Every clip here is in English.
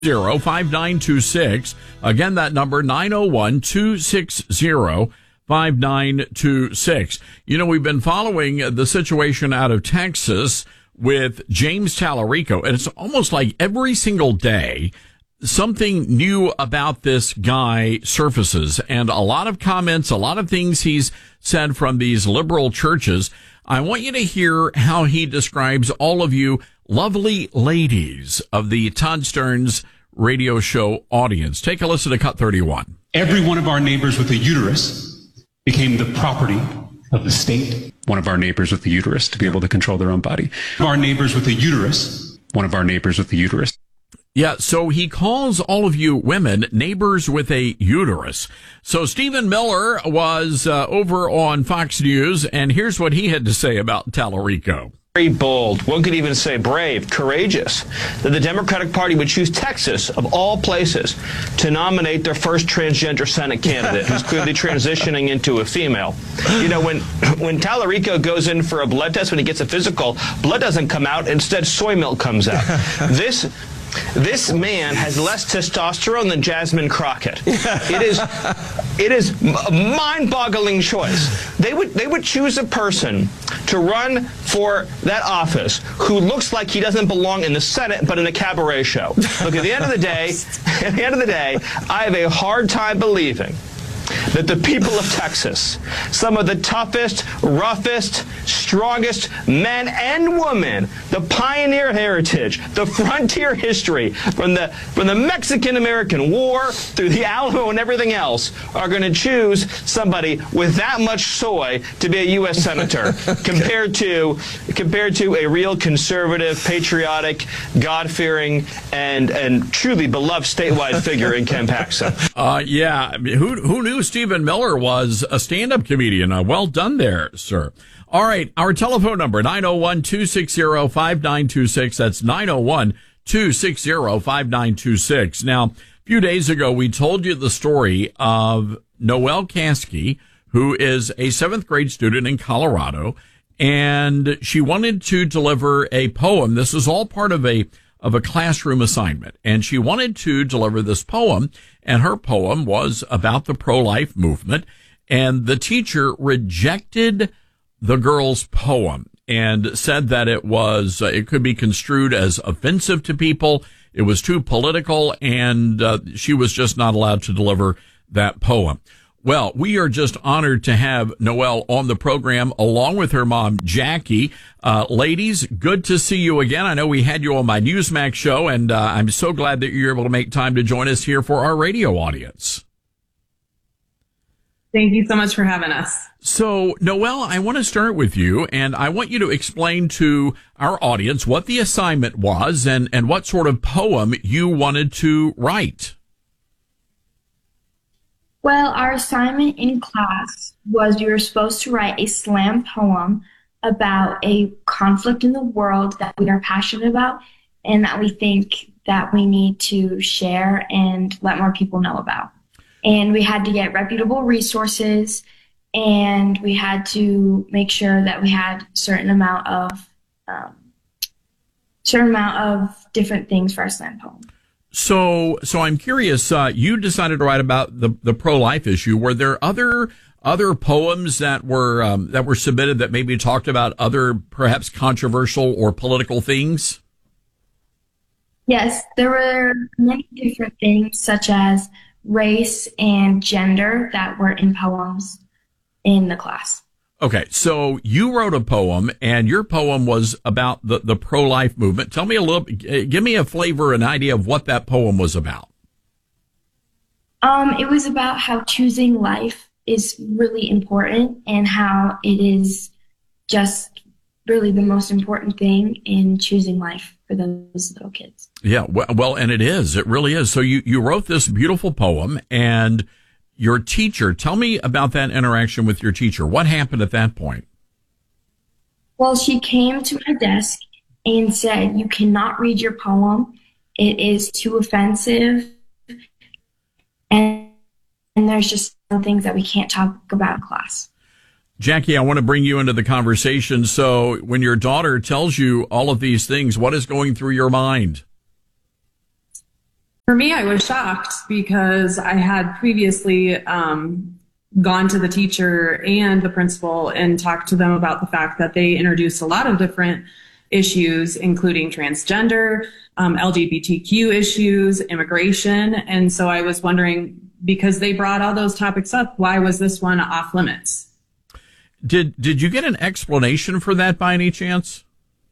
5926. Again, that number 901-260-5926. You know, we've been following the situation out of Texas with James Tallarico, and it's almost like every single day something new about this guy surfaces, and a lot of comments, a lot of things he's said from these liberal churches. I want you to hear how he describes all of you lovely ladies of the Todd Stearns radio show audience. Take a listen to Cut 31. Every one of our neighbors with a uterus became the property of the state. One of our neighbors with a uterus to be able to control their own body. Our neighbors with a uterus. One of our neighbors with a uterus. Yeah, so he calls all of you women neighbors with a uterus. So Stephen Miller was over on Fox News, and here's what he had to say about Tallarico. Very bold, one could even say brave, courageous, that the Democratic Party would choose Texas, of all places, to nominate their first transgender Senate candidate, who's clearly transitioning into a female. You know, when Tallarico goes in for a blood test, when he gets a physical, blood doesn't come out, instead soy milk comes out. This man has less testosterone than Jasmine Crockett. It is a mind-boggling choice. They would choose a person to run for that office who looks like he doesn't belong in the Senate but in a cabaret show. Look, at the end of the day, I have a hard time believing that the people of Texas, some of the toughest, roughest, strongest men and women, the pioneer heritage, the frontier history, from the Mexican-American War through the Alamo and everything else, are going to choose somebody with that much soy to be a U.S. Senator compared to a real conservative, patriotic, God-fearing, and truly beloved statewide figure in Ken Paxton. Yeah, who knew Stephen Miller was a stand-up comedian? Well done there, sir. All right, our telephone number, 901-260-5926. That's 901-260-5926. Now, a few days ago, we told you the story of Noelle Kasky, who is a 7th grade student in Colorado, and she wanted to deliver a poem. This is all part of a classroom assignment, and she wanted to deliver this poem, and her poem was about the pro-life movement, and the teacher rejected the girl's poem and said that it could be construed as offensive to people. It was too political, and she was just not allowed to deliver that poem. Well, we are just honored to have Noelle on the program along with her mom, Jackie. Ladies, good to see you again. I know we had you on my Newsmax show, and I'm so glad that you're able to make time to join us here for our radio audience. Thank you so much for having us. So, Noelle, I want to start with you, and I want you to explain to our audience what the assignment was and what sort of poem you wanted to write. Well, our assignment in class was we were supposed to write a slam poem about a conflict in the world that we are passionate about and that we think that we need to share and let more people know about. And we had to get reputable resources, and we had to make sure that we had certain amount of different things for our slam poem. So I'm curious. You decided to write about the pro-life issue. Were there other poems that were submitted that maybe talked about other perhaps controversial or political things? Yes, there were many different things such as race and gender that were in poems in the class. Okay, so you wrote a poem, and your poem was about the pro-life movement. Tell me give me a flavor, an idea of what that poem was about. It was about how choosing life is really important and how it is just really the most important thing in choosing life for those little kids. Yeah, well, and it is. It really is. So you wrote this beautiful poem, and your teacher, tell me about that interaction with your teacher. What happened at that point? Well, she came to my desk and said, "You cannot read your poem. It is too offensive. And there's just some things that we can't talk about in class." Jackie, I want to bring you into the conversation. So when your daughter tells you all of these things, what is going through your mind? For me, I was shocked because I had previously gone to the teacher and the principal and talked to them about the fact that they introduced a lot of different issues, including transgender, LGBTQ issues, immigration. And so I was wondering, because they brought all those topics up, why was this one off limits? Did you get an explanation for that by any chance?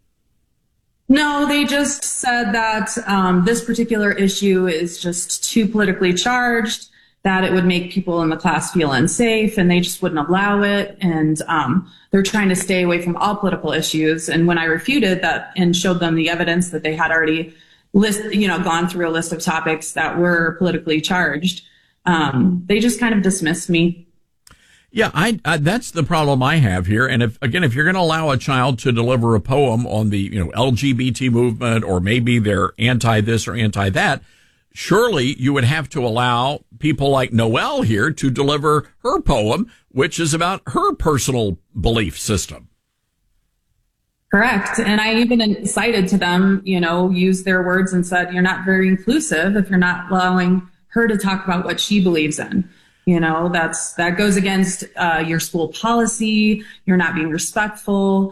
No, they just said that this particular issue is just too politically charged, that it would make people in the class feel unsafe, and they just wouldn't allow it. And they're trying to stay away from all political issues. And when I refuted that and showed them the evidence that they had already gone through a list of topics that were politically charged, they just kind of dismissed me. Yeah, I that's the problem I have here. And if you're going to allow a child to deliver a poem on the, LGBT movement, or maybe they're anti this or anti that, surely you would have to allow people like Noelle here to deliver her poem, which is about her personal belief system. Correct. And I even cited to them, used their words and said, you're not very inclusive if you're not allowing her to talk about what she believes in. That goes against your school policy. You're not being respectful.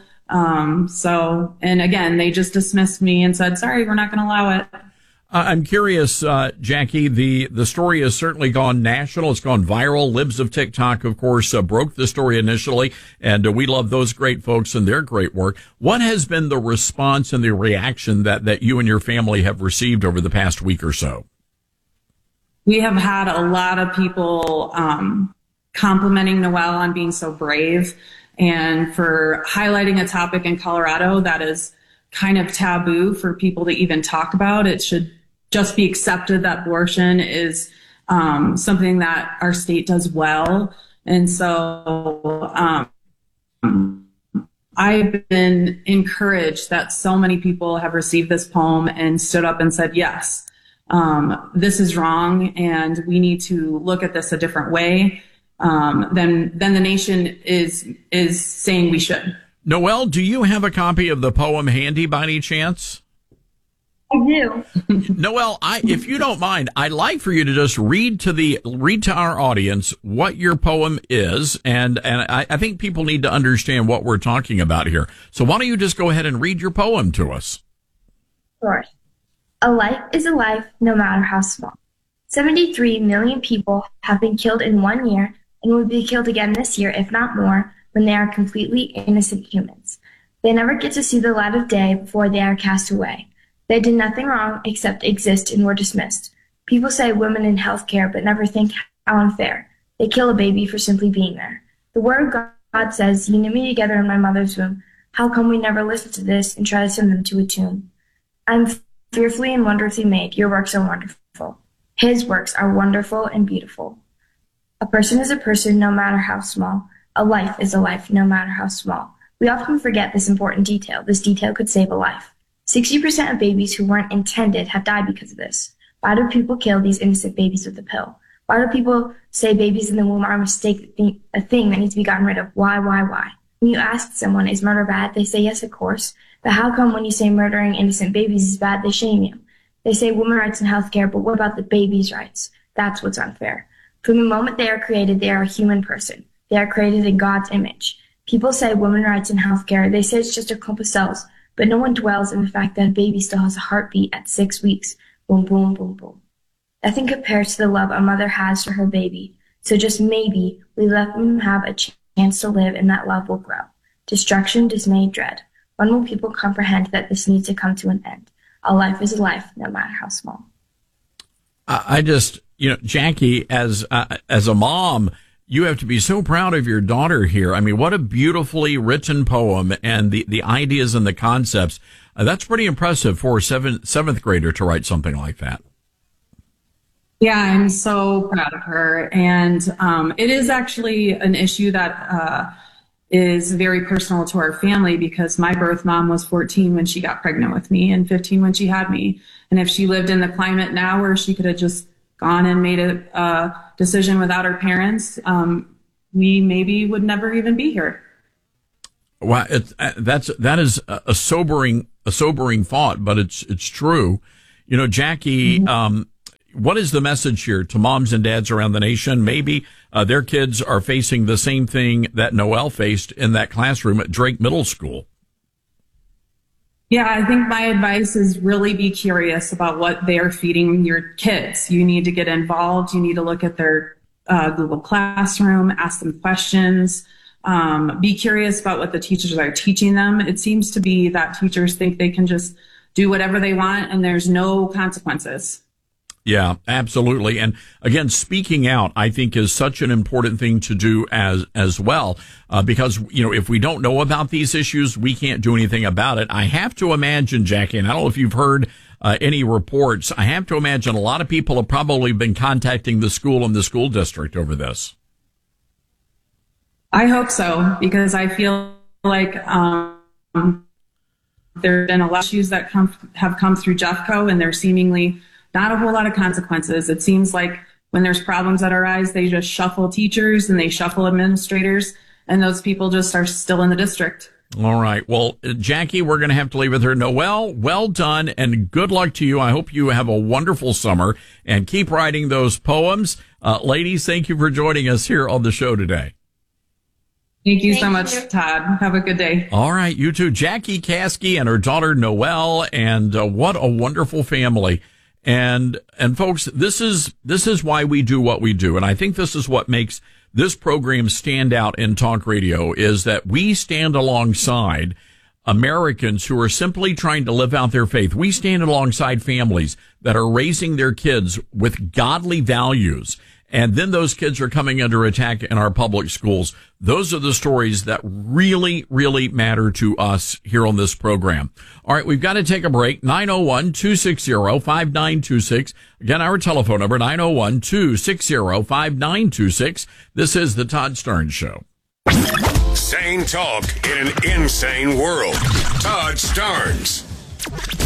And again, they just dismissed me and said, sorry, we're not going to allow it. I'm curious, Jackie, the story has certainly gone national. It's gone viral. Libs of TikTok, of course, broke the story initially, and we love those great folks and their great work. What has been the response and the reaction that you and your family have received over the past week or so? We have had a lot of people complimenting Noelle on being so brave and for highlighting a topic in Colorado that is kind of taboo for people to even talk about. It should just be accepted that abortion is something that our state does well. And so I've been encouraged that so many people have received this poem and stood up and said, yes, this is wrong, and we need to look at this a different way than the nation is saying we should. Noelle, do you have a copy of the poem handy by any chance? I do. Noelle, if you don't mind, I'd like for you to just read to our audience what your poem is, and I think people need to understand what we're talking about here. So why don't you just go ahead and read your poem to us? Sure. A life is a life, no matter how small. 73 million people have been killed in 1 year and will be killed again this year, if not more, when they are completely innocent humans. They never get to see the light of day before they are cast away. They did nothing wrong except exist and were dismissed. People say women in healthcare, but never think how unfair. They kill a baby for simply being there. The word of God says, "You knit me together in my mother's womb." How come we never listen to this and try to send them to a tomb? I'm fearfully and wonderfully made. Your works are wonderful. His works are wonderful and beautiful. A person is a person, no matter how small. A life is a life, no matter how small. We often forget this important detail. This detail could save a life. 60% of babies who weren't intended have died because of this. Why do people kill these innocent babies with a pill? Why do people say babies in the womb are a thing that needs to be gotten rid of? Why? When you ask someone, is murder bad? They say, yes, of course. But how come when you say murdering innocent babies is bad, they shame you? They say women's rights in healthcare, but what about the baby's rights? That's what's unfair. From the moment they are created, they are a human person. They are created in God's image. People say women's rights in healthcare. They say it's just a clump of cells, but no one dwells in the fact that a baby still has a heartbeat at 6 weeks. Boom, boom, boom, boom. Nothing compares to the love a mother has for her baby. So just maybe we let them have a chance to live, and that love will grow. Destruction, dismay, dread. When will people comprehend that this needs to come to an end? A life is a life, no matter how small. I just, Jackie, as a mom, you have to be so proud of your daughter here. I mean, what a beautifully written poem, and the ideas and the concepts. That's pretty impressive for a seventh grader to write something like that. Yeah, I'm so proud of her. And it is actually an issue that is very personal to our family, because my birth mom was 14 when she got pregnant with me and 15 when she had me. And if she lived in the climate now where she could have just gone and made a decision without her parents, we maybe would never even be here. Well, that is a sobering thought, but it's true. Jackie, what is the message here to moms and dads around the nation? Maybe their kids are facing the same thing that Noelle faced in that classroom at Drake Middle School. Yeah, I think my advice is really be curious about what they are feeding your kids. You need to get involved. You need to look at their Google Classroom, ask them questions, be curious about what the teachers are teaching them. It seems to be that teachers think they can just do whatever they want and there's no consequences. Yeah, absolutely. And again, speaking out, I think, is such an important thing to do as well, because, if we don't know about these issues, we can't do anything about it. I have to imagine, Jackie, and I don't know if you've heard any reports, I have to imagine a lot of people have probably been contacting the school and the school district over this. I hope so, because I feel like there have been a lot of issues that have come through Jeffco, and there's seemingly not a whole lot of consequences. It seems like when there's problems that arise, they just shuffle teachers and they shuffle administrators, and those people just are still in the district. All right. Well, Jackie, we're going to have to leave with her. Noelle, well done and good luck to you. I hope you have a wonderful summer and keep writing those poems. Ladies, thank you for joining us here on the show today. Thank you so much, Todd. Have a good day. All right. You too. Jackie Caskey and her daughter Noelle, and what a wonderful family. And folks, this is why we do what we do. And I think this is what makes this program stand out in talk radio, is that we stand alongside Americans who are simply trying to live out their faith. We stand alongside families that are raising their kids with godly values. And then those kids are coming under attack in our public schools. Those are the stories that really, really matter to us here on this program. All right, we've got to take a break. 901-260-5926. Again, our telephone number, 901-260-5926. This is the Todd Starnes Show. Sane talk in an insane world. Todd Starnes.